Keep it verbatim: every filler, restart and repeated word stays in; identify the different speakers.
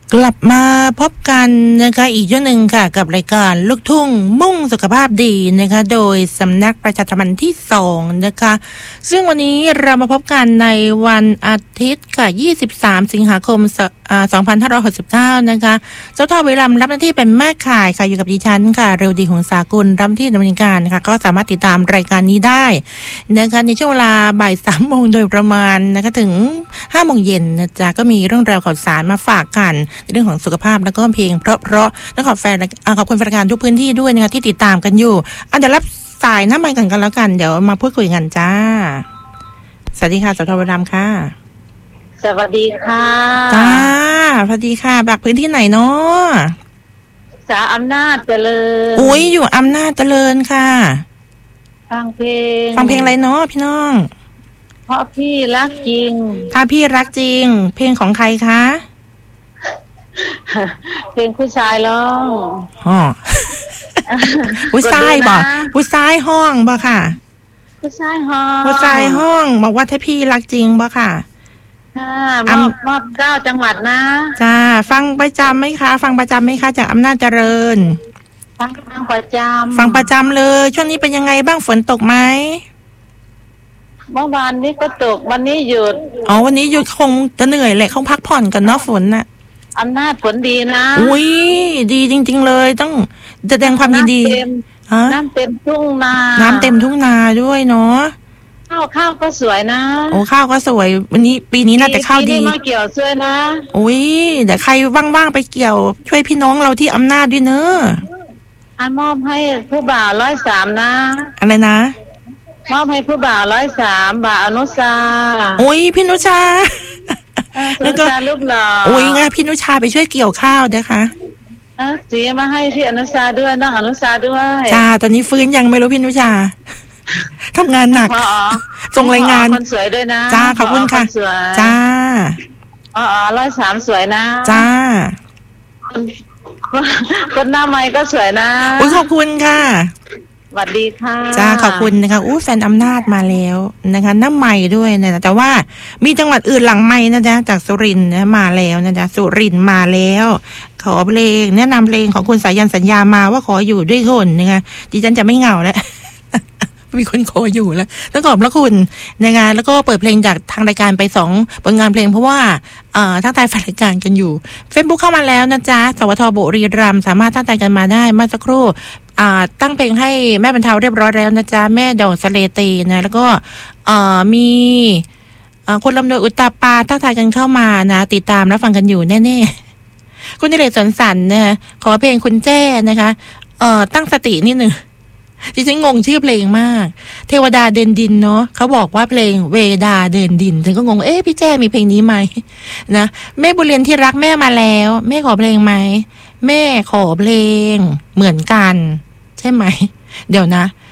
Speaker 1: กลับมาพบกันนะคะอีกช่วงหนึ่งค่ะกับรายการลูกทุ่งมุ่งสุขภาพดีนะคะโดยสำนักประชาสัมพันธ์ที่สองนะคะซึ่งวันนี้เรามาพบกันในวันอาทิตย์ค่ะยี่สิบสามสิงหาคมสองพันห้าร้อยหกสิบเก้านะคะเจ้าท่อวิรัมรับหน้าที่เป็นแม่ข่ายค่ะอยู่กับดิฉันค่ะเรวดีหงสากุลรับที่ดำเนินการนะคะก็สามารถติดตามรายการนี้ได้นะคะในช่วงเวลาบ่ายสามโมงโดยประมาณนะคะถึงห้าโมงเย็นนะจ๊ะก็มีเรื่องราวข่าวสารมาฝากกันในเรื่องของสุขภาพแล้วก็เพลงเพราะๆและขอบแฟนขอบคุณแฟนรายการทุกพื้นที่ด้วยนะคะที่ติดตามกันอยู่อันเดี๋ยวรับสายน้ำมันกันกันแล้วกันเดี๋ยวมาพูดคุยกันจ้าสวัสดีค่ะสทวรามค่ะ
Speaker 2: สวัสดีค่ะ
Speaker 1: จ้าสวัสดีค่ะจากพื้นที่ไหนเนาะ
Speaker 2: สาอำนาจเจริญ
Speaker 1: อุ้ยอยู่อำนาจเจริญค่ะ
Speaker 2: ฟังเพลง
Speaker 1: ฟังเพลงอะไรเนาะพี่น้อง
Speaker 2: เพราะพี่รักจริง
Speaker 1: ถ้าพี่รักจริงเพลงของใครคะ
Speaker 2: เพลงผู้ชายร้อง
Speaker 1: อ๋อผู้ชายบอกผู้ชายห้องบ่ค่ะ
Speaker 2: ผู้ชายห้อง
Speaker 1: ผู้ชายห้องบอกว่าถ้าพี่รักจริงบ่ค่ะ
Speaker 2: ค่ะมอบมอบเก้าจังหวัดนะ
Speaker 1: จ้าฟังประจำไหมคะฟังประจำไหมคะจากอำนาจเจริญ
Speaker 2: ฟังฟังประจำ
Speaker 1: ฟังประจำเลยช่วงนี้เป็นยังไงบ้างฝนตกไหม
Speaker 2: เมื่อวานนี้ก็ตกวันนี้หยุด
Speaker 1: อ๋อวันนี้หยุดคงจะเหนื่อยแหละคงพักผ่อนกันเนาะฝนน่ะ
Speaker 2: อำนาจฝนดีนะ
Speaker 1: อุ้ยดีจริงๆเลยต้องแสดงความยินดี
Speaker 2: น้ำเต็มทุ่งนา
Speaker 1: น้ำเต็มทุ่งนาด้วยเนาะ
Speaker 2: ข้าวข้าวก็สวยนะ
Speaker 1: โอ้ข้าวก็สวยวันนี้ปีนี้น่าจะข้าวดี
Speaker 2: มาเกี่ยวช่วยนะ
Speaker 1: อุ้ยเดี๋ยวใครว่างๆไปเกี่ยวช่วยพี่น้องเราที่อำนาจด้วยเนอะ
Speaker 2: อันมอบให้ผู้บ่าวร้อยสามนะ
Speaker 1: อะไรนะ
Speaker 2: มอบให้ผู้บ่าวร้อยสามบ่าวอนุชา
Speaker 1: อุ้ยพี่นุชา
Speaker 2: แล้วก็ลูกหล่อ
Speaker 1: อุ้ยไงพี่นุชาไปช่วยเกี่ยวข้าวนะคะ
Speaker 2: เออจีมาให้พี่อนุชาด้วยน้องอนุชาด้วย
Speaker 1: จ้าตอนนี้ฟื้นยังไม่รู้พี่นุชาทำงานหนักส่งรายงาน
Speaker 2: คนสวยด้วยนะ
Speaker 1: จ้าขอบคุณค่ะจ้า
Speaker 2: อ๋อร้อยสามสวยนะ
Speaker 1: จ้า
Speaker 2: คนหน้าไม้ก็สวยนะ
Speaker 1: อุ้ยขอบคุณค่ะ
Speaker 2: สวัสดีค่ะ
Speaker 1: จ้าขอบคุณนะคะอู้แฟนอำนาจมาแล้วนะคะน้ำใหม่ด้วยนะแต่ว่ามีจังหวัดอื่นหลังใหม่นะจ๊ะจากสุรินทร์นะมาแล้วนะจ๊ะสุรินทร์มาแล้วขอเพลงแนะนำเพลงของคุณสายันสัญญามาว่าขออยู่ด้วยคนนะคะดิฉันจะไม่เหงาแล้ว มีคนขออยู่แล้วต้องขอบพระคุณนะคะแล้วก็เปิดเพลงจากทางรายการไปสองผลงานเพลงเพราะว่าเอ่อทักทายแฟนรายการกันอยู่ Facebook เข้ามาแล้วนะจ๊ะสวทบุรีรัมย์สามารถทักทายกันมาได้เมื่อสักครู่อ่าตั้งเพลงให้แม่บรรเทาเรียบร้อยแล้วนะจ๊ะแม่ดอกสะเลตีนะแล้วก็เอ่อมีเอ่อคนลำดวนอุตตาปาทักทายกันเข้ามานะติดตามรับฟังกันอยู่แน่ๆคุณนิเรศสนสันนะคะขอเพลงคุณแจ้นะคะเอ่อตั้งสตินิดนึงดิฉันงงชื่อเพลงมากเทวดาเดินดินเนาะเขาบอกว่าเพลงเวดาเดินดินฉันก็งงเอ๊ะพี่แจ้มีเพลงนี้ไหมนะแม่บุญเรียนที่รักแม่มาแล้วแม่ขอเพลงไหมแม่ขอเพลงเหมือนกันใช่ไหมเดี๋ยวนะ